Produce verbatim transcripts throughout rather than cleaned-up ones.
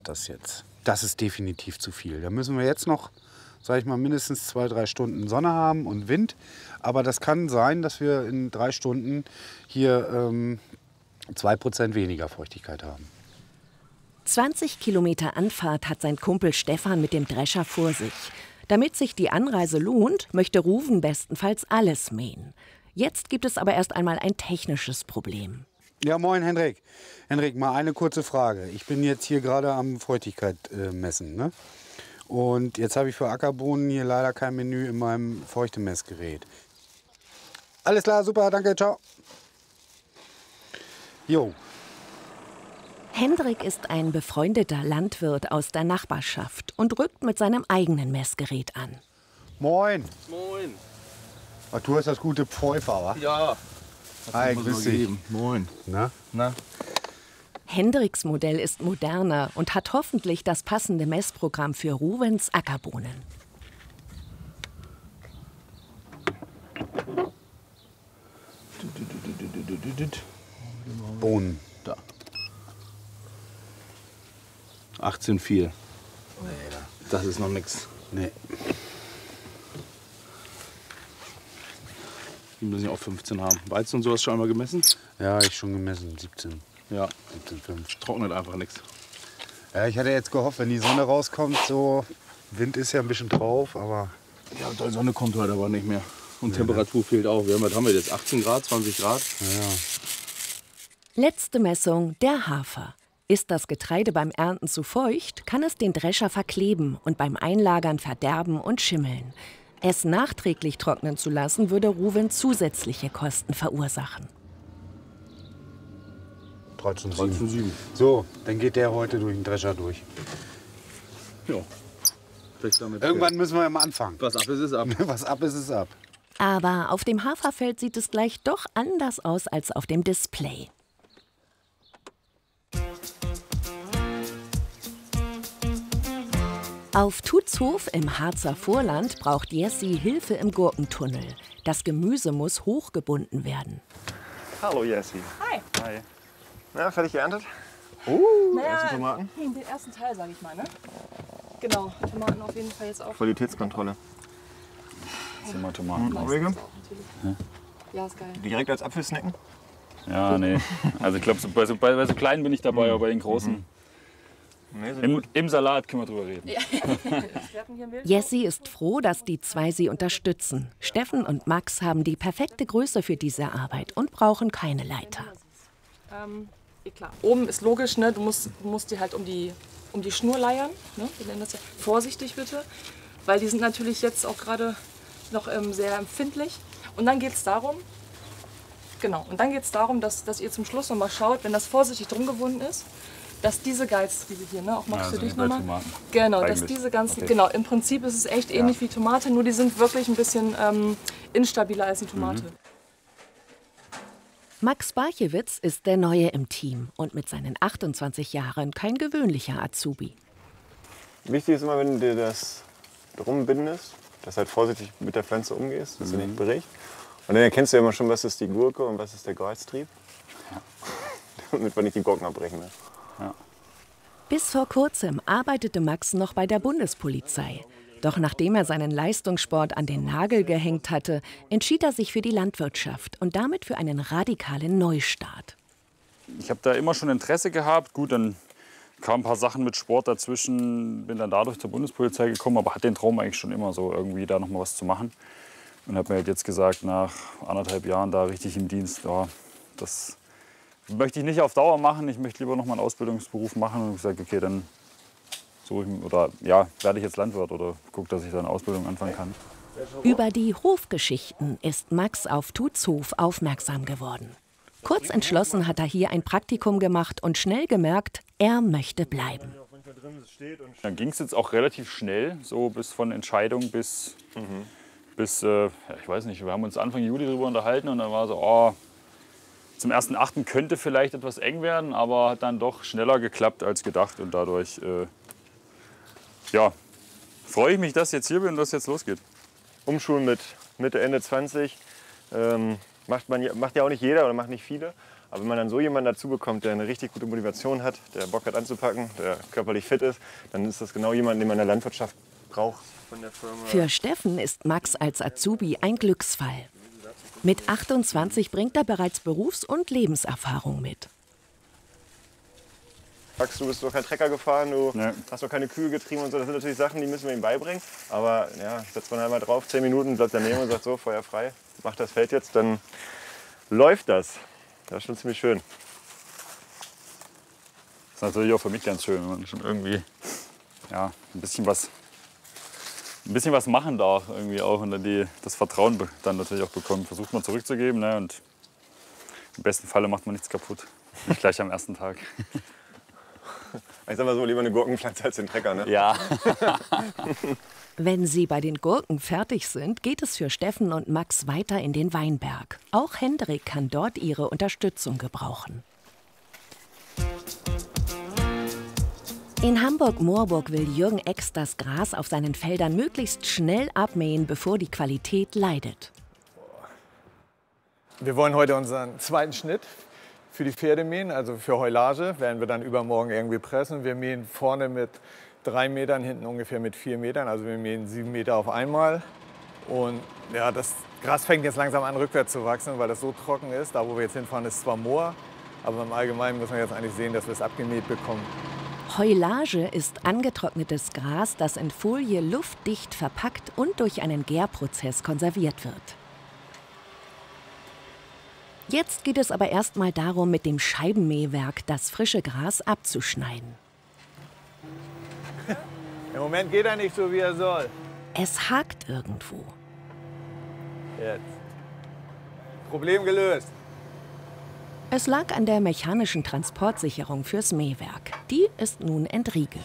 Das jetzt. Das ist definitiv zu viel. Da müssen wir jetzt noch, sage ich mal, mindestens zwei, drei Stunden Sonne haben und Wind. Aber das kann sein, dass wir in drei Stunden hier ähm, zwei Prozent weniger Feuchtigkeit haben. zwanzig Kilometer Anfahrt hat sein Kumpel Stefan mit dem Drescher vor sich. Damit sich die Anreise lohnt, möchte Ruven bestenfalls alles mähen. Jetzt gibt es aber erst einmal ein technisches Problem. Ja, moin Hendrik. Hendrik, mal eine kurze Frage. Ich bin jetzt hier gerade am Feuchtigkeit äh, messen, ne? Und jetzt habe ich für Ackerbohnen hier leider kein Menü in meinem Feuchtemessgerät. Alles klar, super, danke, ciao. Jo. Hendrik ist ein befreundeter Landwirt aus der Nachbarschaft und rückt mit seinem eigenen Messgerät an. Moin. Moin. Ach, du hast das gute Pfeifer, wa? Ja. Hi, grüß dich. Moin. Na? Na? Hendriks Modell ist moderner und hat hoffentlich das passende Messprogramm für Ruvens Ackerbohnen. Bohnen. Da. achtzehn Komma vier. Das ist noch nichts. Nee. Die müssen ja auch fünfzehn haben. Weizen und sowas schon einmal gemessen? Ja, ich schon gemessen, siebzehn. Ja. siebzehn Komma fünf. Trocknet einfach nichts. Ja, ich hatte jetzt gehofft, wenn die Sonne rauskommt, so, Wind ist ja ein bisschen drauf, aber... Ja, die Sonne kommt heute aber nicht mehr. Und ja, Temperatur fehlt auch. Wir haben, was haben wir jetzt? achtzehn Grad, zwanzig Grad? Ja. Letzte Messung, der Hafer. Ist das Getreide beim Ernten zu feucht, kann es den Drescher verkleben und beim Einlagern verderben und schimmeln. Es nachträglich trocknen zu lassen, würde Ruven zusätzliche Kosten verursachen. dreizehn dreizehn Komma sieben. sieben. So, dann geht der heute durch den Drescher durch. Ja. Damit Irgendwann müssen wir ja mal anfangen. Was ab ist, ist ab. Was ab ist, ist ab. Aber auf dem Haferfeld sieht es gleich doch anders aus als auf dem Display. Auf Tutzhof im Harzer Vorland braucht Jessie Hilfe im Gurkentunnel. Das Gemüse muss hochgebunden werden. Hallo Jessie. Hi. Hi. Na, fertig geerntet? Oh, naja, ersten Tomaten? Den ersten Teil, sag ich mal, ne? Genau, Tomaten auf jeden Fall jetzt auch. Qualitätskontrolle. Jetzt sind wir Tomaten. Hm, ja. Ja, ist geil. Direkt als Apfel snacken? Ja, nee. Also ich glaube, so, bei, so, bei so kleinen bin ich dabei, mhm. aber bei den großen... Mhm. Nee, Im, Im Salat können wir drüber reden. Ja. Jessie ist froh, dass die zwei sie unterstützen. Steffen und Max haben die perfekte Größe für diese Arbeit und brauchen keine Leiter. Ähm, eh klar. Oben ist logisch, ne? du, musst, du musst die halt um die, um die Schnur leiern. Ne? Wir nennen das ja. Vorsichtig bitte, weil die sind natürlich jetzt auch gerade noch ähm, sehr empfindlich. Und dann geht es darum, genau, und dann geht es darum, dass, dass ihr zum Schluss noch mal schaut, wenn das vorsichtig drum gewunden ist, dass diese Geiztriebe hier, ne, auch Max also für dich nochmal, genau, dass diese ganzen, okay. genau, im Prinzip ist es echt ähnlich ja. wie Tomate, nur die sind wirklich ein bisschen ähm, instabiler als eine Tomate. Mhm. Max Barchewitz ist der Neue im Team und mit seinen achtundzwanzig Jahren kein gewöhnlicher Azubi. Wichtig ist immer, wenn du das drum bindest, dass halt vorsichtig mit der Pflanze umgehst, dass mhm. sie nicht bricht. Und dann erkennst du ja immer schon, was ist die Gurke und was ist der Geiztrieb, ja. damit wir nicht die Gurken abbrechen. Ne? Ja. Bis vor kurzem arbeitete Max noch bei der Bundespolizei. Doch nachdem er seinen Leistungssport an den Nagel gehängt hatte, entschied er sich für die Landwirtschaft und damit für einen radikalen Neustart. Ich habe da immer schon Interesse gehabt. Gut, dann kamen ein paar Sachen mit Sport dazwischen, bin dann dadurch zur Bundespolizei gekommen, aber hatte den Traum eigentlich schon immer so, irgendwie da noch mal was zu machen. Und habe mir halt jetzt gesagt, nach anderthalb Jahren da richtig im Dienst, ja, das möchte ich nicht auf Dauer machen, ich möchte lieber noch mal einen Ausbildungsberuf machen. Und ich gesagt, okay, dann suche ich, oder ja, werde ich jetzt Landwirt oder gucke, dass ich da eine Ausbildung anfangen kann. Über die Hofgeschichten ist Max auf Tutzhof aufmerksam geworden. Kurz entschlossen hat er hier ein Praktikum gemacht und schnell gemerkt, er möchte bleiben. Dann ging es jetzt auch relativ schnell, so bis von Entscheidung bis, mhm. bis äh, ja, ich weiß nicht, wir haben uns Anfang Juli darüber unterhalten und dann war so, oh, zum ersten Achten könnte vielleicht etwas eng werden, aber hat dann doch schneller geklappt als gedacht. Und dadurch äh, ja, freue ich mich, dass ich jetzt hier bin und dass jetzt losgeht. Umschulen mit Mitte, Ende zwanzig ähm, macht, man, macht ja auch nicht jeder oder macht nicht viele. Aber wenn man dann so jemanden dazu bekommt, der eine richtig gute Motivation hat, der Bock hat anzupacken, der körperlich fit ist, dann ist das genau jemand, den man in der Landwirtschaft braucht von der Firma. Für Steffen ist Max als Azubi ein Glücksfall. Mit achtundzwanzig bringt er bereits Berufs- und Lebenserfahrung mit. Max, du bist doch kein Trecker gefahren, du Nee. hast doch keine Kühe getrieben und so. Das sind natürlich Sachen, die müssen wir ihm beibringen. Aber ja, setzt man halt mal drauf, zehn Minuten, bleibt daneben und sagt so, Feuer frei, mach das Feld jetzt, dann läuft das. Das ist schon ziemlich schön. Das ist natürlich auch für mich ganz schön, wenn man schon irgendwie ja, ein bisschen was, ein bisschen was machen darf irgendwie auch und dann die, das Vertrauen be- dann natürlich auch bekommt. Versucht man zurückzugeben, ne, und im besten Falle macht man nichts kaputt. Nicht gleich am ersten Tag. Ich sag mal so, lieber eine Gurkenpflanze als den Trecker, ne? Ja. Wenn sie bei den Gurken fertig sind, geht es für Steffen und Max weiter in den Weinberg. Auch Hendrik kann dort ihre Unterstützung gebrauchen. In Hamburg-Moorburg will Jürgen Ex das Gras auf seinen Feldern möglichst schnell abmähen, bevor die Qualität leidet. Wir wollen heute unseren zweiten Schnitt für die Pferde mähen, also für Heulage, werden wir dann übermorgen irgendwie pressen. Wir mähen vorne mit drei Metern, hinten ungefähr mit vier Metern, also wir mähen sieben Meter auf einmal. Und ja, das Gras fängt jetzt langsam an, rückwärts zu wachsen, weil das so trocken ist. Da, wo wir jetzt hinfahren, ist zwar Moor, aber im Allgemeinen müssen wir jetzt eigentlich sehen, dass wir es abgemäht bekommen. Heulage ist angetrocknetes Gras, das in Folie luftdicht verpackt und durch einen Gärprozess konserviert wird. Jetzt geht es aber erst mal darum, mit dem Scheibenmähwerk das frische Gras abzuschneiden. Im Moment geht er nicht so, wie er soll. Es hakt irgendwo. Jetzt. Problem gelöst. Es lag an der mechanischen Transportsicherung fürs Mähwerk. Die ist nun entriegelt.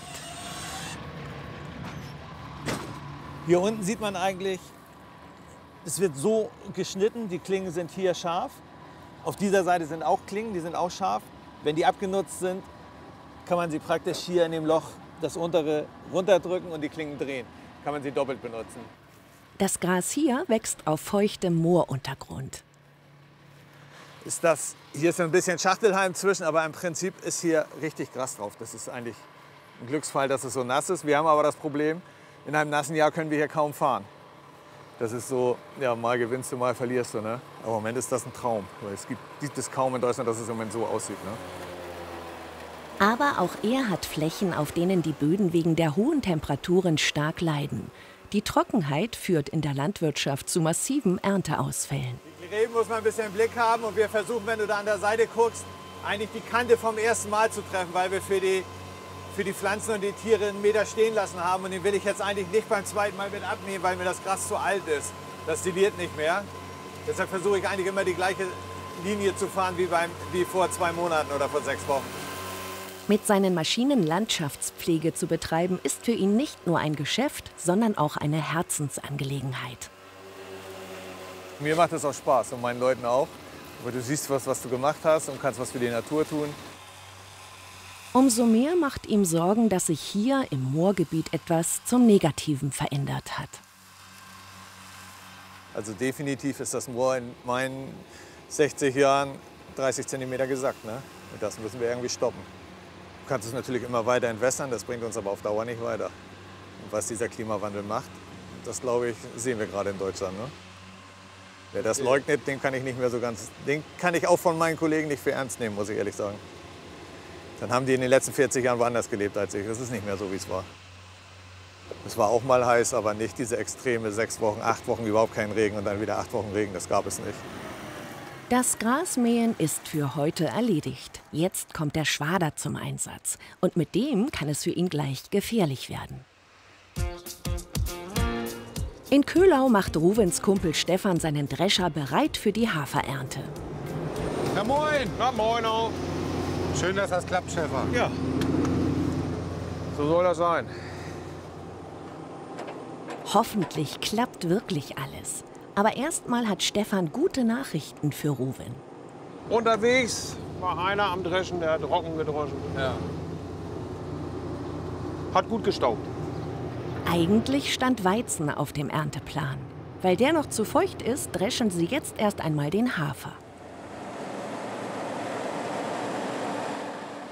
Hier unten sieht man eigentlich, es wird so geschnitten, die Klingen sind hier scharf. Auf dieser Seite sind auch Klingen, die sind auch scharf. Wenn die abgenutzt sind, kann man sie praktisch hier in dem Loch das untere runterdrücken und die Klingen drehen. Kann man sie doppelt benutzen. Das Gras hier wächst auf feuchtem Mooruntergrund. Ist das, hier ist ein bisschen Schachtelhalm zwischen, aber im Prinzip ist hier richtig Gras drauf. Das ist eigentlich ein Glücksfall, dass es so nass ist. Wir haben aber das Problem, in einem nassen Jahr können wir hier kaum fahren. Das ist so, ja, mal gewinnst du, mal verlierst du, ne? Aber im Moment ist das ein Traum. Weil es gibt, gibt es kaum in Deutschland, dass es im Moment so aussieht, ne? Aber auch er hat Flächen, auf denen die Böden wegen der hohen Temperaturen stark leiden. Die Trockenheit führt in der Landwirtschaft zu massiven Ernteausfällen. Die Reben muss man ein bisschen im Blick haben und wir versuchen, wenn du da an der Seite guckst, eigentlich die Kante vom ersten Mal zu treffen, weil wir für die, für die Pflanzen und die Tiere einen Meter stehen lassen haben. Und den will ich jetzt eigentlich nicht beim zweiten Mal mit abnehmen, weil mir das Gras zu alt ist. Das siliert nicht mehr. Deshalb versuche ich eigentlich immer die gleiche Linie zu fahren wie, beim, wie vor zwei Monaten oder vor sechs Wochen. Mit seinen Maschinen Landschaftspflege zu betreiben, ist für ihn nicht nur ein Geschäft, sondern auch eine Herzensangelegenheit. Mir macht es auch Spaß und meinen Leuten auch. Aber du siehst was, was du gemacht hast und kannst was für die Natur tun. Umso mehr macht ihm Sorgen, dass sich hier im Moorgebiet etwas zum Negativen verändert hat. Also definitiv ist das Moor in meinen sechzig Jahren dreißig Zentimeter gesackt, ne? Und das müssen wir irgendwie stoppen. Du kannst es natürlich immer weiter entwässern, das bringt uns aber auf Dauer nicht weiter. Und was dieser Klimawandel macht, das glaube ich, sehen wir gerade in Deutschland, ne? Wer das leugnet, den kann ich nicht mehr so ganz, den kann ich auch von meinen Kollegen nicht für ernst nehmen, muss ich ehrlich sagen. Dann haben die in den letzten vierzig Jahren woanders gelebt als ich. Das ist nicht mehr so, wie es war. Es war auch mal heiß, aber nicht diese extreme sechs Wochen, acht Wochen überhaupt kein Regen und dann wieder acht Wochen Regen. Das gab es nicht. Das Grasmähen ist für heute erledigt. Jetzt kommt der Schwader zum Einsatz. Und mit dem kann es für ihn gleich gefährlich werden. In Köhlau macht Ruvens Kumpel Stefan seinen Drescher bereit für die Haferernte. Ja, moin! Na, moin auch. Schön, dass das klappt, Stefan. Ja. So soll das sein. Hoffentlich klappt wirklich alles. Aber erstmal hat Stefan gute Nachrichten für Ruven. Unterwegs war einer am Dreschen, der hat trocken gedroschen. Ja. Hat gut gestaubt. Eigentlich stand Weizen auf dem Ernteplan. Weil der noch zu feucht ist, dreschen sie jetzt erst einmal den Hafer.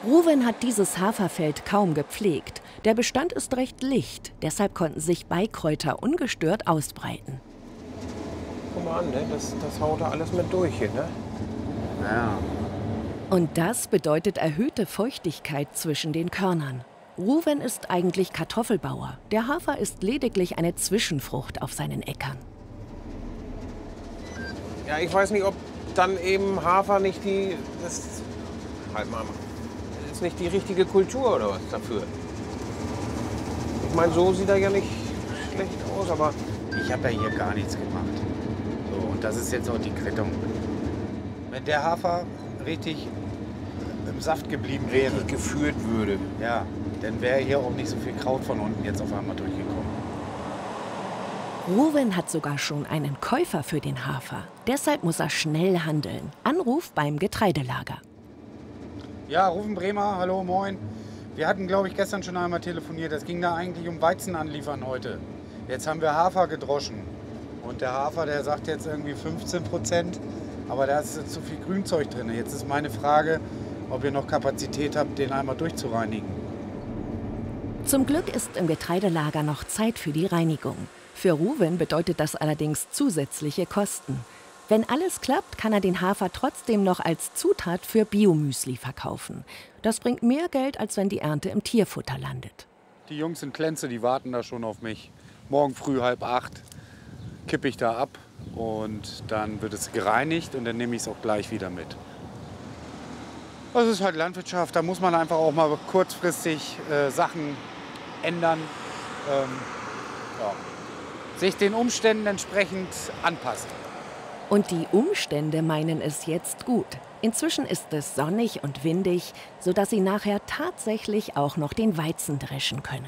Ruven hat dieses Haferfeld kaum gepflegt. Der Bestand ist recht licht, deshalb konnten sich Beikräuter ungestört ausbreiten. Guck mal an, ne? das, das haut da alles mit durch hier, ne? Ja. Und das bedeutet erhöhte Feuchtigkeit zwischen den Körnern. Ruven ist eigentlich Kartoffelbauer. Der Hafer ist lediglich eine Zwischenfrucht auf seinen Äckern. Ja, ich weiß nicht, ob dann eben Hafer nicht die... Das, halt mal, ist nicht die richtige Kultur oder was dafür. Ich meine, so sieht er ja nicht schlecht aus, aber... Ich habe ja hier gar nichts gemacht. So, und das ist jetzt auch die Quittung. Wenn der Hafer richtig im Saft geblieben wäre, richtig geführt würde, ja, dann wäre hier auch nicht so viel Kraut von unten jetzt auf einmal durchgekommen. Ruven hat sogar schon einen Käufer für den Hafer. Deshalb muss er schnell handeln. Anruf beim Getreidelager. Ja, Ruven Bremer, hallo, moin. Wir hatten, glaube ich, gestern schon einmal telefoniert. Es ging da eigentlich um Weizen anliefern heute. Jetzt haben wir Hafer gedroschen. Und der Hafer, der sagt jetzt irgendwie fünfzehn Prozent. Aber da ist zu viel Grünzeug drin. Jetzt ist meine Frage, ob ihr noch Kapazität habt, den einmal durchzureinigen. Zum Glück ist im Getreidelager noch Zeit für die Reinigung. Für Ruven bedeutet das allerdings zusätzliche Kosten. Wenn alles klappt, kann er den Hafer trotzdem noch als Zutat für Biomüsli verkaufen. Das bringt mehr Geld, als wenn die Ernte im Tierfutter landet. Die Jungs in Klenze, die warten da schon auf mich. Morgen früh halb acht kippe ich da ab und dann wird es gereinigt und dann nehme ich es auch gleich wieder mit. Das ist halt Landwirtschaft, da muss man einfach auch mal kurzfristig äh, Sachen ändern. Ähm, ja. Sich den Umständen entsprechend anpassen. Und die Umstände meinen es jetzt gut. Inzwischen ist es sonnig und windig, sodass sie nachher tatsächlich auch noch den Weizen dreschen können.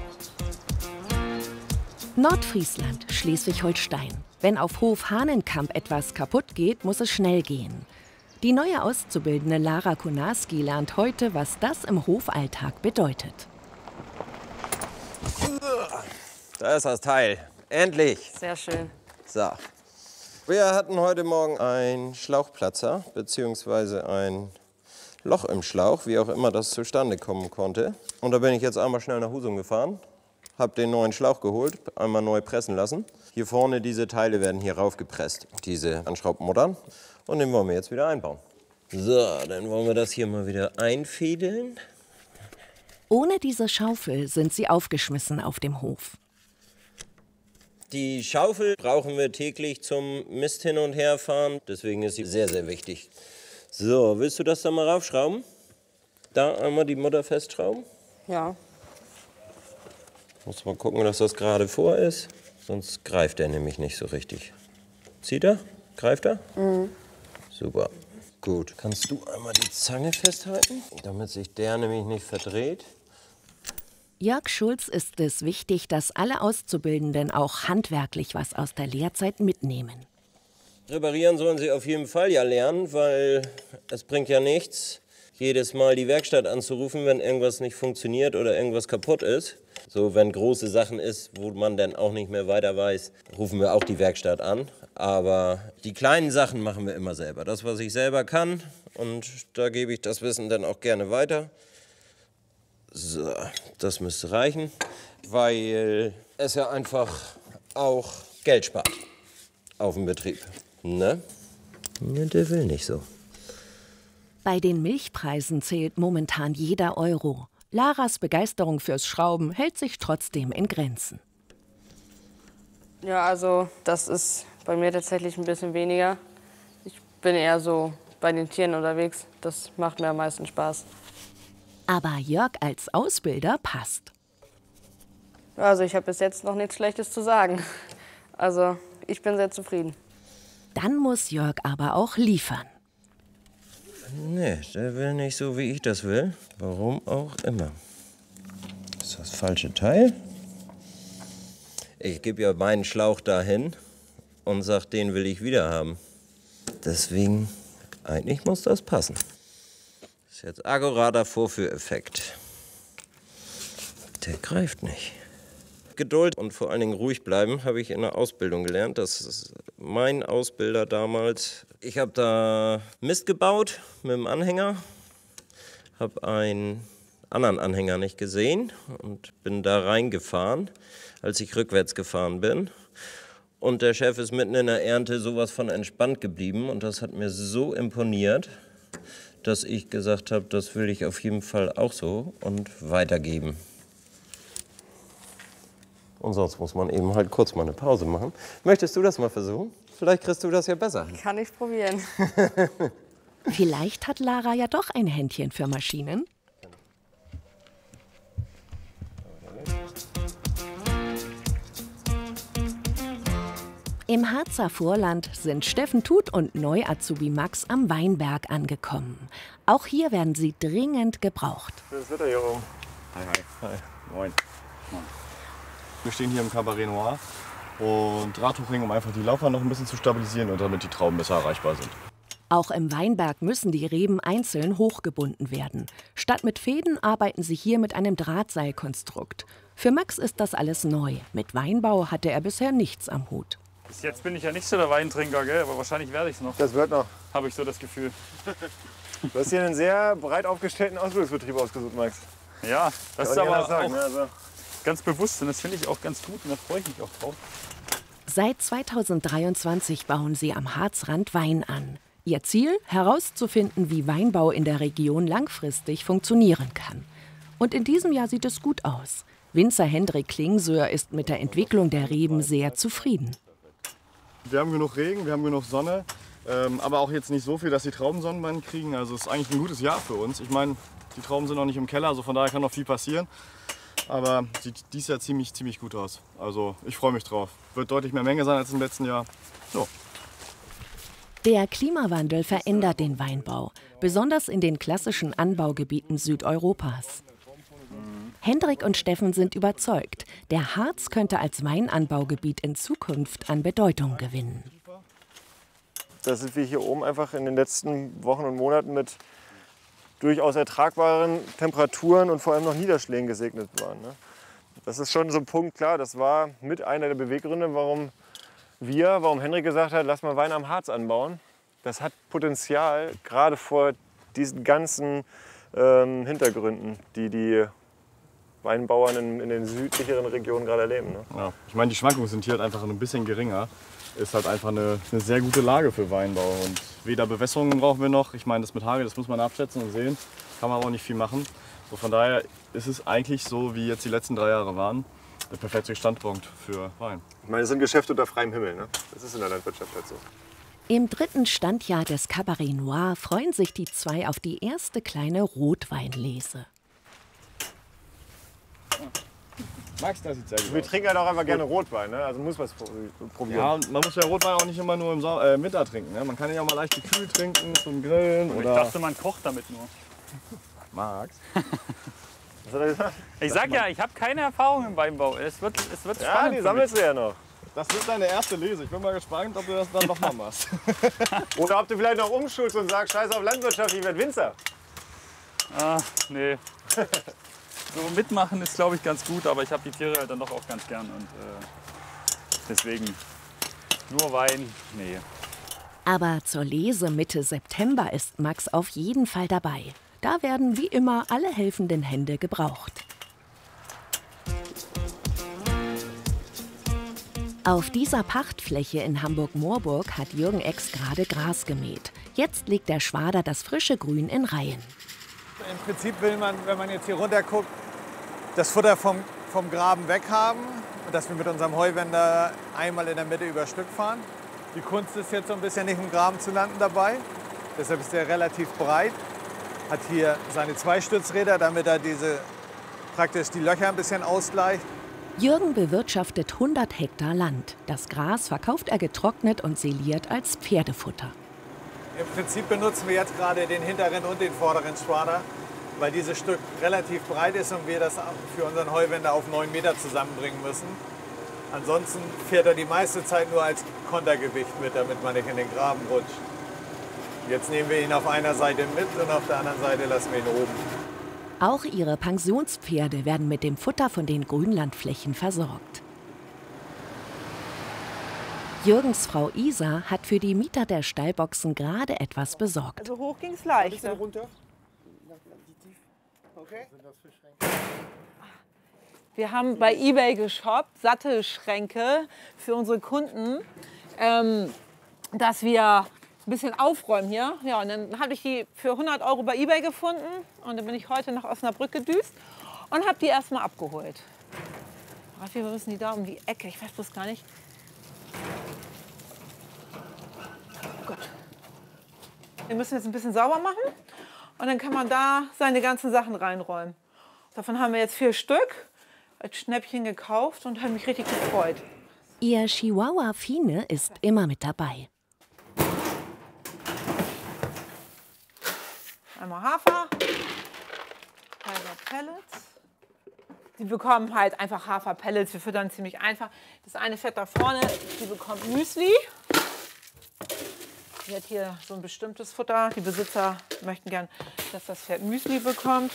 Nordfriesland, Schleswig-Holstein. Wenn auf Hof Hahnenkamp etwas kaputt geht, muss es schnell gehen. Die neue Auszubildende Lara Konarski lernt heute, was das im Hofalltag bedeutet. Da ist das Teil. Endlich. Sehr schön. So. Wir hatten heute Morgen einen Schlauchplatzer, beziehungsweise ein Loch im Schlauch, wie auch immer das zustande kommen konnte. Und da bin ich jetzt einmal schnell nach Husum gefahren, habe den neuen Schlauch geholt, einmal neu pressen lassen. Hier vorne, diese Teile werden hier raufgepresst, diese Anschraubmuttern. Und den wollen wir jetzt wieder einbauen. So, dann wollen wir das hier mal wieder einfädeln. Ohne diese Schaufel sind sie aufgeschmissen auf dem Hof. Die Schaufel brauchen wir täglich zum Mist hin und her fahren. Deswegen ist sie sehr, sehr wichtig. So, willst du das da mal raufschrauben? Da einmal die Mutter festschrauben. Ja. Muss mal gucken, dass das gerade vor ist. Sonst greift er nämlich nicht so richtig. Zieht er? Greift er? Mhm. Super. Gut. Kannst du einmal die Zange festhalten, damit sich der nämlich nicht verdreht? Jörg Schulz ist es wichtig, dass alle Auszubildenden auch handwerklich was aus der Lehrzeit mitnehmen. Reparieren sollen sie auf jeden Fall ja lernen, weil es bringt ja nichts, jedes Mal die Werkstatt anzurufen, wenn irgendwas nicht funktioniert oder irgendwas kaputt ist. So, wenn große Sachen ist, wo man dann auch nicht mehr weiter weiß, rufen wir auch die Werkstatt an. Aber die kleinen Sachen machen wir immer selber. Das, was ich selber kann, und da gebe ich das Wissen dann auch gerne weiter. So, das müsste reichen, weil es ja einfach auch Geld spart auf dem Betrieb. Ne? Ja, der will nicht so. Bei den Milchpreisen zählt momentan jeder Euro. Laras Begeisterung fürs Schrauben hält sich trotzdem in Grenzen. Ja, also das ist bei mir tatsächlich ein bisschen weniger. Ich bin eher so bei den Tieren unterwegs. Das macht mir am meisten Spaß. Aber Jörg als Ausbilder passt. Also ich habe bis jetzt noch nichts Schlechtes zu sagen. Also ich bin sehr zufrieden. Dann muss Jörg aber auch liefern. Nee, der will nicht so, wie ich das will. Warum auch immer. Das ist das falsche Teil. Ich gebe ja meinen Schlauch dahin und sage, den will ich wieder haben. Deswegen, eigentlich muss das passen. Das ist jetzt akkurater Vorführeffekt. Der greift nicht. Geduld und vor allen Dingen ruhig bleiben, habe ich in der Ausbildung gelernt. Das ist mein Ausbilder damals. Ich habe da Mist gebaut mit dem Anhänger, habe einen anderen Anhänger nicht gesehen und bin da reingefahren, als ich rückwärts gefahren bin. Und der Chef ist mitten in der Ernte sowas von entspannt geblieben und das hat mir so imponiert, dass ich gesagt habe, das will ich auf jeden Fall auch so und weitergeben. Und sonst muss man eben halt kurz mal eine Pause machen. Möchtest du das mal versuchen? Vielleicht kriegst du das ja besser. Kann ich probieren. Vielleicht hat Lara ja doch ein Händchen für Maschinen. Im Harzer Vorland sind Steffen Tut und Neu-Azubi Max am Weinberg angekommen. Auch hier werden sie dringend gebraucht. Das Wetter hier oben. Hi, hi. Hi. Moin. Moin. Wir stehen hier im Cabaret Noir und Drahttuchring, um einfach die Laufbahn noch ein bisschen zu stabilisieren und damit die Trauben besser erreichbar sind. Auch im Weinberg müssen die Reben einzeln hochgebunden werden. Statt mit Fäden arbeiten sie hier mit einem Drahtseilkonstrukt. Für Max ist das alles neu. Mit Weinbau hatte er bisher nichts am Hut. Bis jetzt bin ich ja nicht so der Weintrinker, gell? Aber wahrscheinlich werde ich es noch. Das wird noch. Habe ich so das Gefühl. Du hast hier einen sehr breit aufgestellten Ausbildungsbetrieb ausgesucht, Max. Ja, das Kann ist aber sagen, auch ne? Also ganz bewusst und das finde ich auch ganz gut und da freue ich mich auch drauf. Seit zweitausenddreiundzwanzig bauen sie am Harzrand Wein an. Ihr Ziel? Herauszufinden, wie Weinbau in der Region langfristig funktionieren kann. Und in diesem Jahr sieht es gut aus. Winzer Hendrik Klingsöhr ist mit der Entwicklung der Reben sehr zufrieden. Wir haben genug Regen, wir haben genug Sonne, ähm, aber auch jetzt nicht so viel, dass die Trauben Sonnenbrand kriegen. Also es ist eigentlich ein gutes Jahr für uns. Ich meine, die Trauben sind noch nicht im Keller, also von daher kann noch viel passieren. Aber sieht dieses Jahr ziemlich, ziemlich gut aus. Also ich freue mich drauf. Wird deutlich mehr Menge sein als im letzten Jahr. So. Der Klimawandel verändert den Weinbau, besonders in den klassischen Anbaugebieten Südeuropas. Hendrik und Steffen sind überzeugt, der Harz könnte als Weinanbaugebiet in Zukunft an Bedeutung gewinnen. Da sind wir hier oben einfach in den letzten Wochen und Monaten mit durchaus ertragbaren Temperaturen und vor allem noch Niederschlägen gesegnet worden. Ne? Das ist schon so ein Punkt, klar, das war mit einer der Beweggründe, warum wir, warum Hendrik gesagt hat, lass mal Wein am Harz anbauen. Das hat Potenzial, gerade vor diesen ganzen ähm, Hintergründen, die die Weinbauern in, in den südlicheren Regionen gerade erleben. Ne? Ja, ich meine, die Schwankungen sind hier halt einfach ein bisschen geringer. Ist halt einfach eine, eine sehr gute Lage für Weinbau. Und weder Bewässerungen brauchen wir noch. Ich meine, das mit Hagel, das muss man abschätzen und sehen. Kann man aber auch nicht viel machen. So, von daher ist es eigentlich so, wie jetzt die letzten drei Jahre waren, der perfekte Standpunkt für Wein. Ich meine, es sind Geschäfte unter freiem Himmel. Ne? Das ist in der Landwirtschaft halt so. Im dritten Standjahr des Cabaret Noir freuen sich die zwei auf die erste kleine Rotweinlese. Max, das sieht sehr gut Wir aus. trinken halt auch einfach gerne Rotwein, ne? Also muss man es probieren. Ja, und man muss ja Rotwein auch nicht immer nur im Sau äh, Winter trinken. Ne? Man kann ja auch mal leicht gekühlt trinken zum Grillen. Und oder ich dachte, man kocht damit nur. Max. Was hat er gesagt? Ich sag ja, ich habe keine Erfahrung im Weinbau. Es wird, es wird Ja, spannend. die für sammelst du ja noch. Das wird deine erste Lese. Ich bin mal gespannt, ob du das dann noch mal machst. Oder ob du vielleicht noch umschulst und sagst, scheiß auf Landwirtschaft, ich werde Winzer. Ah, nee. So mitmachen ist, glaube ich, ganz gut, aber ich habe die Tiere halt dann doch auch ganz gern. Und äh, deswegen nur Wein, nee. Aber zur Lese Mitte September ist Max auf jeden Fall dabei. Da werden wie immer alle helfenden Hände gebraucht. Auf dieser Pachtfläche in Hamburg-Moorburg hat Jürgen Ex gerade Gras gemäht. Jetzt legt der Schwader das frische Grün in Reihen. Im Prinzip will man, wenn man jetzt hier runter guckt, das Futter vom, vom Graben weghaben und dass wir mit unserem Heuwender einmal in der Mitte über Stück fahren. Die Kunst ist jetzt so ein bisschen nicht im Graben zu landen dabei. Deshalb ist er relativ breit. Hat hier seine zwei Stützräder, damit er diese, praktisch die Löcher ein bisschen ausgleicht. Jürgen bewirtschaftet hundert Hektar Land. Das Gras verkauft er getrocknet und seliert als Pferdefutter. Im Prinzip benutzen wir jetzt gerade den hinteren und den vorderen Schwader, weil dieses Stück relativ breit ist und wir das für unseren Heuwender auf neun Meter zusammenbringen müssen. Ansonsten fährt er die meiste Zeit nur als Kontergewicht mit, damit man nicht in den Graben rutscht. Jetzt nehmen wir ihn auf einer Seite mit und auf der anderen Seite lassen wir ihn oben. Auch ihre Pensionspferde werden mit dem Futter von den Grünlandflächen versorgt. Jürgens Frau Isa hat für die Mieter der Stallboxen gerade etwas besorgt. Also hoch ging's leicht. runter? Wir haben bei eBay geshoppt, Sattelschränke für unsere Kunden, ähm, dass wir ein bisschen aufräumen hier. Ja, und dann habe ich die für hundert Euro bei eBay gefunden und dann bin ich heute nach Osnabrück gedüst und habe die erstmal abgeholt. Raffi, wir müssen die da um die Ecke, ich weiß bloß gar nicht. Oh Gott. Wir müssen jetzt ein bisschen sauber machen und dann kann man da seine ganzen Sachen reinräumen. Davon haben wir jetzt vier Stück als Schnäppchen gekauft und haben mich richtig gefreut. Ihr Chihuahua Fine ist immer mit dabei. Einmal Hafer, halber Pellets. Die bekommen halt einfach Haferpellets. Wir füttern ziemlich einfach. Das eine Fett da vorne, die bekommt Müsli. Die hat hier so ein bestimmtes Futter. Die Besitzer möchten gern, dass das Pferd Müsli bekommt.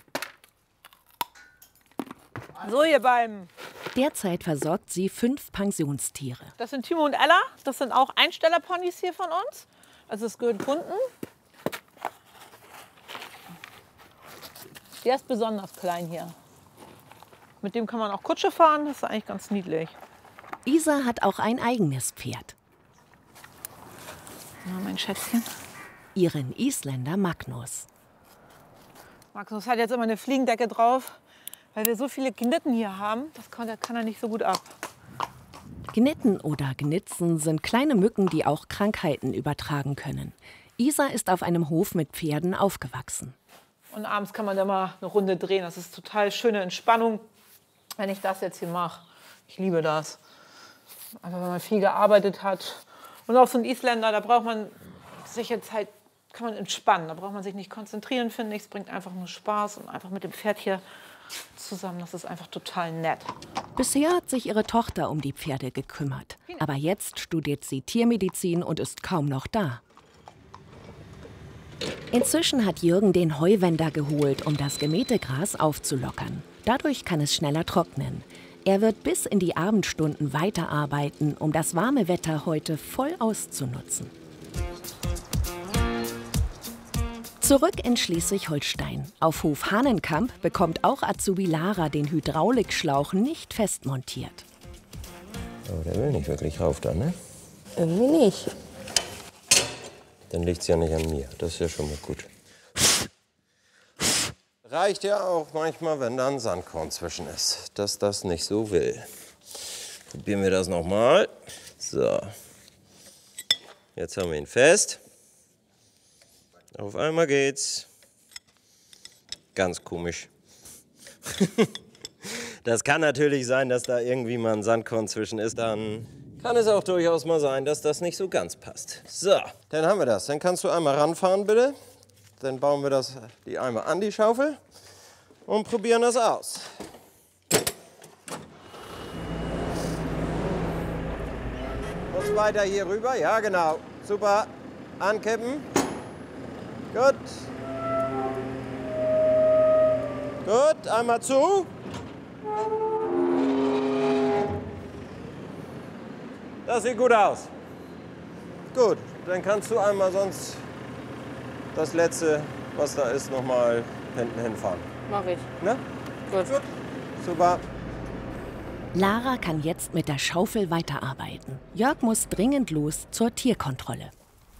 So, ihr beiden. Derzeit versorgt sie fünf Pensionstiere. Das sind Timo und Ella. Das sind auch Einstellerponys hier von uns. Also es gehört Kunden. Der ist besonders klein hier. Mit dem kann man auch Kutsche fahren. Das ist eigentlich ganz niedlich. Isa hat auch ein eigenes Pferd. Na, mein Schätzchen. Ihren Isländer Magnus. Magnus hat jetzt immer eine Fliegendecke drauf, weil wir so viele Gnitten hier haben. Das kann, das kann er nicht so gut ab. Gnitten oder Gnitzen sind kleine Mücken, die auch Krankheiten übertragen können. Isa ist auf einem Hof mit Pferden aufgewachsen. Und abends kann man da mal eine Runde drehen. Das ist total schöne Entspannung, wenn ich das jetzt hier mache. Ich liebe das. Einfach, wenn man viel gearbeitet hat. Und auch so ein Isländer, da braucht man sich jetzt halt, kann man entspannen. Da braucht man sich nicht konzentrieren, finde ich. Es bringt einfach nur Spaß und einfach mit dem Pferd hier zusammen. Das ist einfach total nett. Bisher hat sich ihre Tochter um die Pferde gekümmert. Aber jetzt studiert sie Tiermedizin und ist kaum noch da. Inzwischen hat Jürgen den Heuwender geholt, um das gemähte Gras aufzulockern. Dadurch kann es schneller trocknen. Er wird bis in die Abendstunden weiterarbeiten, um das warme Wetter heute voll auszunutzen. Zurück in Schleswig-Holstein. Auf Hof Hahnenkamp bekommt auch Azubi Lara den Hydraulikschlauch nicht festmontiert. Aber der will nicht wirklich rauf da, ne? Irgendwie nicht. Dann liegt's ja nicht an mir. Das ist ja schon mal gut. Reicht ja auch manchmal, wenn da ein Sandkorn zwischen ist, dass das nicht so will. Probieren wir das noch mal. So. Jetzt haben wir ihn fest. Auf einmal geht's. Ganz komisch. Das kann natürlich sein, dass da irgendwie mal ein Sandkorn zwischen ist. Dann kann es auch durchaus mal sein, dass das nicht so ganz passt. So, dann haben wir das. Dann kannst du einmal ranfahren, bitte. Dann bauen wir das, die einmal an die Schaufel und probieren das aus. Muss weiter hier rüber. Ja, genau. Super. Ankippen. Gut. Gut, einmal zu. Das sieht gut aus. Gut, dann kannst du einmal sonst das letzte, was da ist, noch mal hinten hinfahren. Mach ich. Ne? Gut. Gut. Super. Lara kann jetzt mit der Schaufel weiterarbeiten. Jörg muss dringend los zur Tierkontrolle.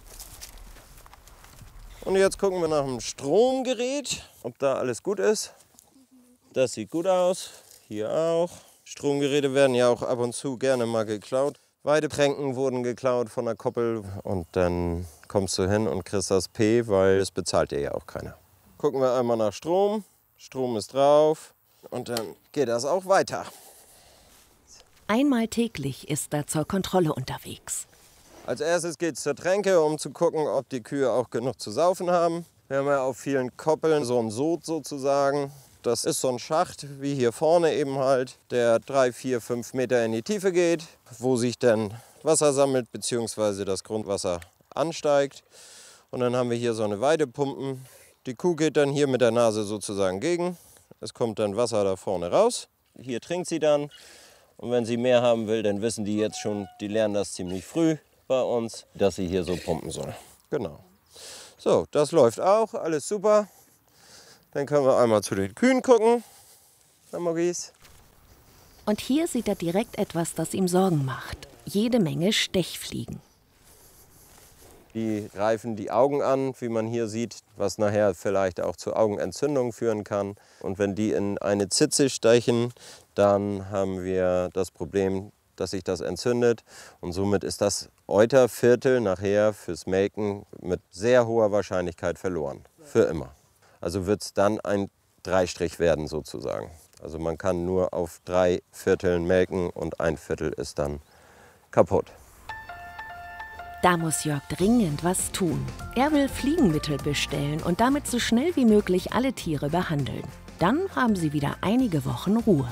Und jetzt gucken wir nach dem Stromgerät, ob da alles gut ist. Das sieht gut aus. Hier auch. Stromgeräte werden ja auch ab und zu gerne mal geklaut. Weidepränken wurden geklaut von der Koppel und dann kommst du hin und kriegst das P, weil das bezahlt dir ja auch keiner. Gucken wir einmal nach Strom. Strom ist drauf und dann geht das auch weiter. Einmal täglich ist er zur Kontrolle unterwegs. Als erstes geht es zur Tränke, um zu gucken, ob die Kühe auch genug zu saufen haben. Wir haben ja auf vielen Koppeln so ein Sod sozusagen. Das ist so ein Schacht, wie hier vorne eben halt, der drei, vier, fünf Meter in die Tiefe geht, wo sich dann Wasser sammelt bzw. das Grundwasser ansteigt. Und dann haben wir hier so eine Weidepumpen. Die Kuh geht dann hier mit der Nase sozusagen gegen. Es kommt dann Wasser da vorne raus. Hier trinkt sie dann. Und wenn sie mehr haben will, dann wissen die jetzt schon, die lernen das ziemlich früh bei uns, dass sie hier so pumpen soll. Genau. So, das läuft auch, alles super. Dann können wir einmal zu den Kühen gucken, Herr Maurice. Und hier sieht er direkt etwas, das ihm Sorgen macht. Jede Menge Stechfliegen. Die greifen die Augen an, wie man hier sieht, was nachher vielleicht auch zu Augenentzündungen führen kann. Und wenn die in eine Zitze stechen, dann haben wir das Problem, dass sich das entzündet. Und somit ist das Euterviertel nachher fürs Melken mit sehr hoher Wahrscheinlichkeit verloren. Für immer. Also wird es dann ein Dreistrich werden sozusagen. Also man kann nur auf drei Vierteln melken und ein Viertel ist dann kaputt. Da muss Jörg dringend was tun. Er will Fliegenmittel bestellen und damit so schnell wie möglich alle Tiere behandeln. Dann haben sie wieder einige Wochen Ruhe.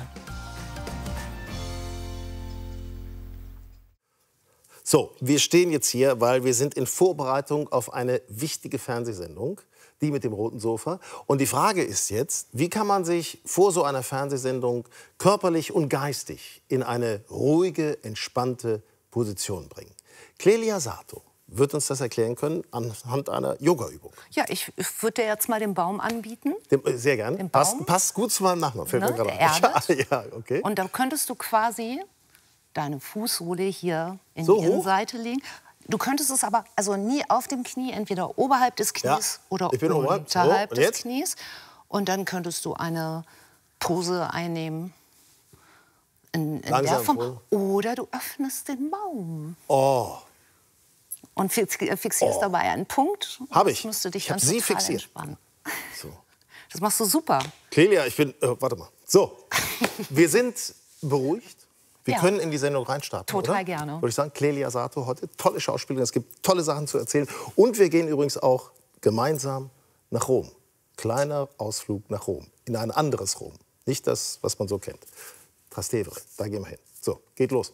So, wir stehen jetzt hier, weil wir sind in Vorbereitung auf eine wichtige Fernsehsendung, die mit dem roten Sofa. Und die Frage ist jetzt, wie kann man sich vor so einer Fernsehsendung körperlich und geistig in eine ruhige, entspannte Position bringen? Clelia Sato wird uns das erklären können anhand einer Yoga-Übung. Ja, ich würde dir jetzt mal den Baum anbieten. Dem, äh, sehr gern. Den Passt, Baum. passt gut zu meinem Nachnamen. Fällt Ne, mir gerade der ein. erdet. Ja, ja, okay. Und dann könntest du quasi deine Fußsohle hier in So die hoch? Innenseite legen. Du könntest es aber also nie auf dem Knie, entweder oberhalb des Knies Ja, oder ich bin oberhalb. unterhalb So, und des jetzt? Knies. Und dann könntest du eine Pose einnehmen in, in Langsam der Form. Pose. Oder du öffnest den Baum Oh, und fix- fixierst Oh. dabei einen Punkt. Hab Das ich. müsste dich Ich hab dann sie total fixiert. entspannen. so. Das machst du super. Clelia, ich bin... Äh, warte mal. So, wir sind beruhigt. Wir Ja. können in die Sendung reinstarten, Total oder? gerne. Würde ich sagen, Clelia Sato heute, tolle Schauspielerin, es gibt tolle Sachen zu erzählen. Und wir gehen übrigens auch gemeinsam nach Rom. Kleiner Ausflug nach Rom, in ein anderes Rom. Nicht das, was man so kennt. Trastevere, da gehen wir hin. So, geht los.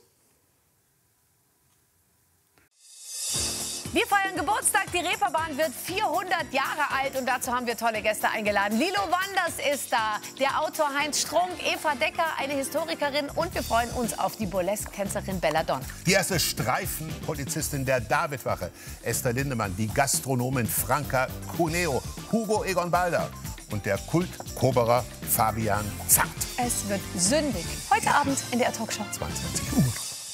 Wir feiern Geburtstag, die Reeperbahn wird vierhundert Jahre alt und dazu haben wir tolle Gäste eingeladen. Lilo Wanders ist da, der Autor Heinz Strunk, Eva Decker, eine Historikerin und wir freuen uns auf die Burlesque-Tänzerin Belladonna. Die erste Streifenpolizistin der Davidwache, Esther Lindemann, die Gastronomin Franca Cuneo, Hugo Egon Balder und der Kult-Koberer Fabian Zart. Es wird sündig. Heute Abend in der Talkshow. zweiundzwanzig Uhr.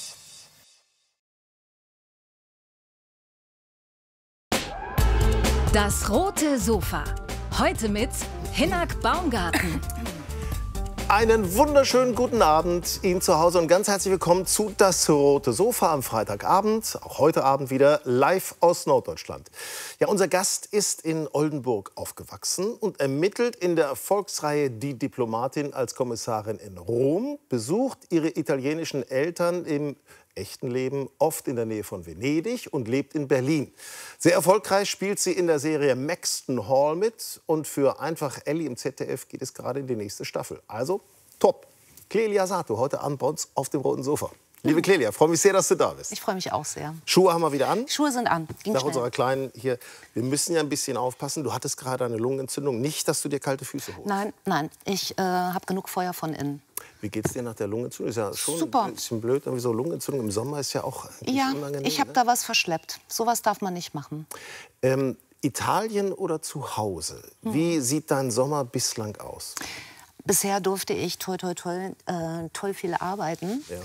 Das rote Sofa. Heute mit Hinak Baumgarten. Einen wunderschönen guten Abend Ihnen zu Hause und ganz herzlich willkommen zu Das rote Sofa am Freitagabend. Auch heute Abend wieder live aus Norddeutschland. Ja, unser Gast ist in Oldenburg aufgewachsen und ermittelt in der Erfolgsreihe Die Diplomatin als Kommissarin in Rom, besucht ihre italienischen Eltern im echten Leben oft in der Nähe von Venedig und lebt in Berlin. Sehr erfolgreich spielt sie in der Serie Maxton Hall mit und für Einfach Elli im Z D F geht es gerade in die nächste Staffel. Also top. Clelia Sato, heute Abend bei uns auf dem roten Sofa. Liebe Clelia, freue mich sehr, dass du da bist. Ich freue mich auch sehr. Schuhe haben wir wieder an. Schuhe sind an. Ging Nach schnell. unserer kleinen hier, wir müssen ja ein bisschen aufpassen. Du hattest gerade eine Lungenentzündung. Nicht, dass du dir kalte Füße holst. Nein, nein, ich äh, habe genug Feuer von innen. Wie geht's dir nach der Lungenentzündung? Ist ja schon Super. ein bisschen blöd. Irgendwie so Lungenentzündung im Sommer ist ja auch nicht Ja, unangenehm. ich habe ne? da was verschleppt. Sowas darf man nicht machen. ähm, Italien oder zu Hause? Hm. Wie sieht dein Sommer bislang aus? Bisher durfte ich toll, toll, toll, äh, toll viel arbeiten. Ja.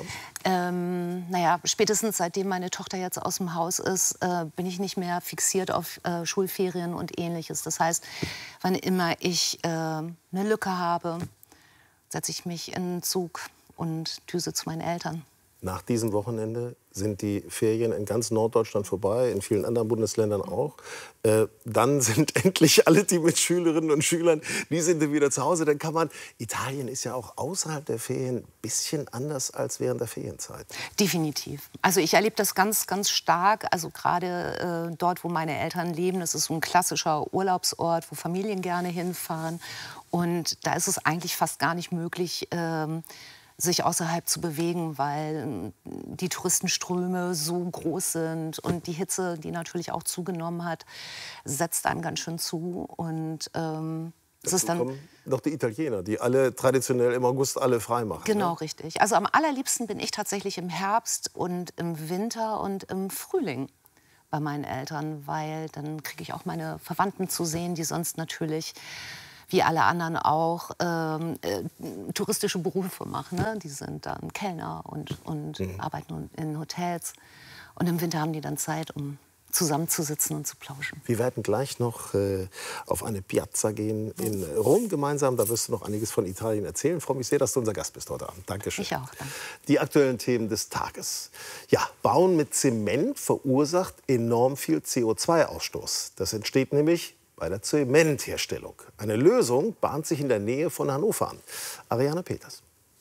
Ähm, naja, spätestens seitdem meine Tochter jetzt aus dem Haus ist, äh, bin ich nicht mehr fixiert auf äh, Schulferien und Ähnliches. Das heißt, wann immer ich äh, eine Lücke habe, setze ich mich in den Zug und düse zu meinen Eltern. Nach diesem Wochenende sind die Ferien in ganz Norddeutschland vorbei, in vielen anderen Bundesländern auch. Äh, dann sind endlich alle, die mit Schülerinnen und Schülern, die sind dann wieder zu Hause. Dann kann man, Italien ist ja auch außerhalb der Ferien ein bisschen anders als während der Ferienzeit. Definitiv. Also ich erlebe das ganz, ganz stark. Also gerade äh, dort, wo meine Eltern leben, das ist so ein klassischer Urlaubsort, wo Familien gerne hinfahren. Und da ist es eigentlich fast gar nicht möglich, ähm, sich außerhalb zu bewegen, weil die Touristenströme so groß sind und die Hitze, die natürlich auch zugenommen hat, setzt einem ganz schön zu. Und ähm, es ist dann kommen noch die Italiener, die alle traditionell im August alle frei machen. genau ne? richtig. Also am allerliebsten bin ich tatsächlich im Herbst und im Winter und im Frühling bei meinen Eltern, weil dann kriege ich auch meine Verwandten zu sehen, die sonst natürlich wie alle anderen auch ähm, äh, touristische Berufe machen. Ne? Die sind dann Kellner und, und mhm. arbeiten in Hotels. Und im Winter haben die dann Zeit, um zusammenzusitzen und zu plauschen. Wir werden gleich noch äh, auf eine Piazza gehen in Rom gemeinsam. Da wirst du noch einiges von Italien erzählen. Ich freue mich sehr, dass du unser Gast bist heute Abend. Dankeschön. Ich auch, danke. Die aktuellen Themen des Tages. Ja, Bauen mit Zement verursacht enorm viel C O zwei Ausstoß. Das entsteht nämlich bei der Zementherstellung. Eine Lösung bahnt sich in der Nähe von Hannover an. Ariane Peters.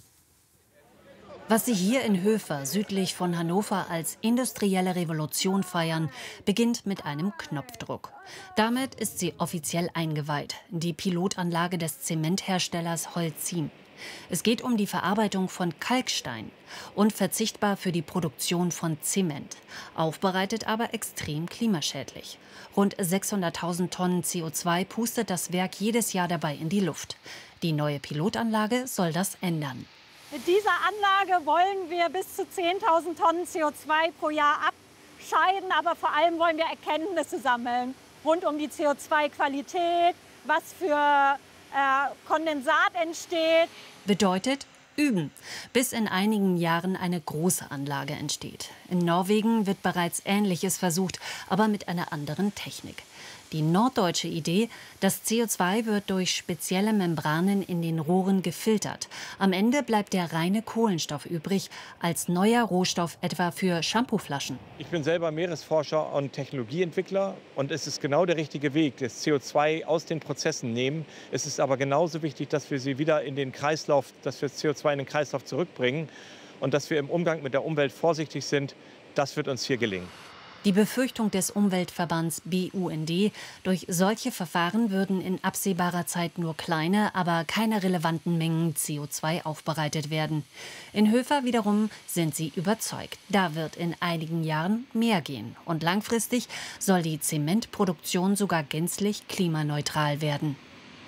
Was Sie hier in Höfer südlich von Hannover als industrielle Revolution feiern, beginnt mit einem Knopfdruck. Damit ist sie offiziell eingeweiht, die Pilotanlage des Zementherstellers Holcim. Es geht um die Verarbeitung von Kalkstein, unverzichtbar für die Produktion von Zement, aufbereitet aber extrem klimaschädlich. Rund sechshunderttausend Tonnen C O zwei pustet das Werk jedes Jahr dabei in die Luft. Die neue Pilotanlage soll das ändern. Mit dieser Anlage wollen wir bis zu zehntausend Tonnen C O zwei pro Jahr abscheiden, aber vor allem wollen wir Erkenntnisse sammeln rund um die C O zwei Qualität, was für äh, Kondensat entsteht. Bedeutet üben, bis in einigen Jahren eine große Anlage entsteht. In Norwegen wird bereits Ähnliches versucht, aber mit einer anderen Technik. Die norddeutsche Idee, das C O zwei wird durch spezielle Membranen in den Rohren gefiltert. Am Ende bleibt der reine Kohlenstoff übrig, als neuer Rohstoff etwa für Shampooflaschen. Ich bin selber Meeresforscher und Technologieentwickler und es ist genau der richtige Weg, das C O zwei aus den Prozessen nehmen. Es ist aber genauso wichtig, dass wir sie wieder in den Kreislauf, dass wir C O zwei in den Kreislauf zurückbringen und dass wir im Umgang mit der Umwelt vorsichtig sind. Das wird uns hier gelingen. Die Befürchtung des Umweltverbands B U N D, durch solche Verfahren würden in absehbarer Zeit nur kleine, aber keine relevanten Mengen C O zwei aufbereitet werden. In Höfer wiederum sind sie überzeugt. Da wird in einigen Jahren mehr gehen. Und langfristig soll die Zementproduktion sogar gänzlich klimaneutral werden.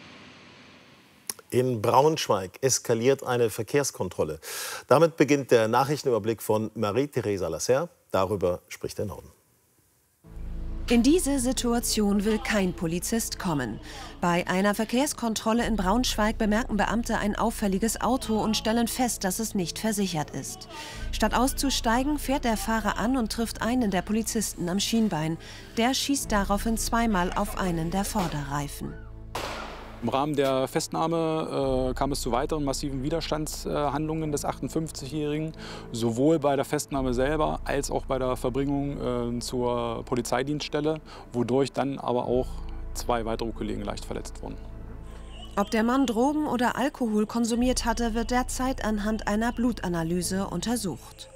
In Braunschweig eskaliert eine Verkehrskontrolle. Damit beginnt der Nachrichtenüberblick von Marie-Theresa Lasserre. Darüber spricht der Norden. In diese Situation will kein Polizist kommen. Bei einer Verkehrskontrolle in Braunschweig bemerken Beamte ein auffälliges Auto und stellen fest, dass es nicht versichert ist. Statt auszusteigen, fährt der Fahrer an und trifft einen der Polizisten am Schienbein. Der schießt daraufhin zweimal auf einen der Vorderreifen. Im Rahmen der Festnahme äh, kam es zu weiteren massiven Widerstandshandlungen äh, des achtundfünfzigjährigen, sowohl bei der Festnahme selber als auch bei der Verbringung äh, zur Polizeidienststelle, wodurch dann aber auch zwei weitere Kollegen leicht verletzt wurden. Ob der Mann Drogen oder Alkohol konsumiert hatte, wird derzeit anhand einer Blutanalyse untersucht.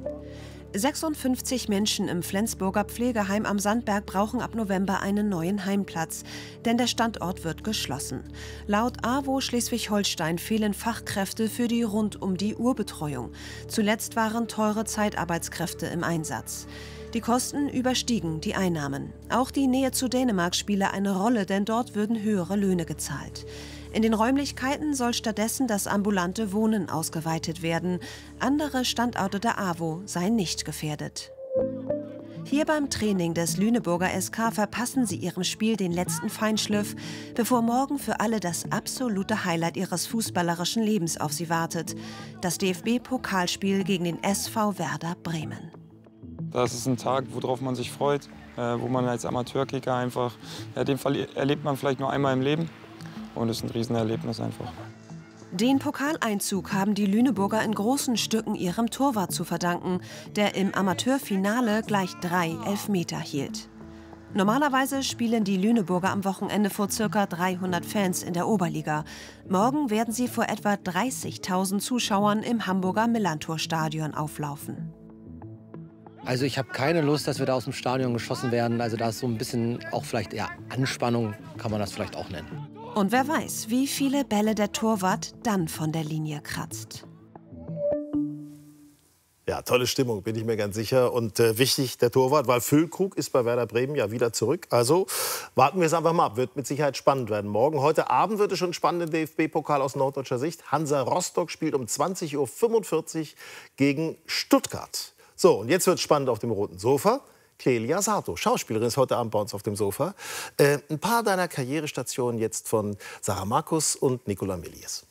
sechsundfünfzig Menschen im Flensburger Pflegeheim am Sandberg brauchen ab November einen neuen Heimplatz, denn der Standort wird geschlossen. Laut A W O Schleswig-Holstein fehlen Fachkräfte für die Rund-um-die-Uhr-Betreuung. Zuletzt waren teure Zeitarbeitskräfte im Einsatz. Die Kosten überstiegen die Einnahmen. Auch die Nähe zu Dänemark spiele eine Rolle, denn dort würden höhere Löhne gezahlt. In den Räumlichkeiten soll stattdessen das ambulante Wohnen ausgeweitet werden. Andere Standorte der A W O seien nicht gefährdet. Hier beim Training des Lüneburger S K verpassen sie ihrem Spiel den letzten Feinschliff, bevor morgen für alle das absolute Highlight ihres fußballerischen Lebens auf sie wartet: das D F B-Pokalspiel gegen den S V Werder Bremen. Das ist ein Tag, worauf man sich freut, wo man als Amateurkicker einfach, ja, den erlebt man vielleicht nur einmal im Leben. Und es ist ein Riesenerlebnis einfach. Den Pokaleinzug haben die Lüneburger in großen Stücken ihrem Torwart zu verdanken, der im Amateurfinale gleich drei Elfmeter hielt. Normalerweise spielen die Lüneburger am Wochenende vor ca. dreihundert Fans in der Oberliga. Morgen werden sie vor etwa dreißigtausend Zuschauern im Hamburger Millantor-Stadion auflaufen. Also ich habe keine Lust, dass wir da aus dem Stadion geschossen werden. Also da ist so ein bisschen auch vielleicht eher Anspannung, kann man das vielleicht auch nennen. Und wer weiß, wie viele Bälle der Torwart dann von der Linie kratzt. Ja, tolle Stimmung, bin ich mir ganz sicher. Und äh, wichtig, der Torwart, weil Füllkrug ist bei Werder Bremen ja wieder zurück. Also warten wir es einfach mal ab. Wird mit Sicherheit spannend werden. Morgen, heute Abend wird es schon spannend im D F B-Pokal aus norddeutscher Sicht. Hansa Rostock spielt um zwanzig Uhr fünfundvierzig gegen Stuttgart. So, und jetzt wird es spannend auf dem roten Sofa. Clelia Sato, Schauspielerin, ist heute Abend bei uns auf dem Sofa. Äh, ein paar deiner Karrierestationen jetzt von Sarah Markus und Nicola Milius.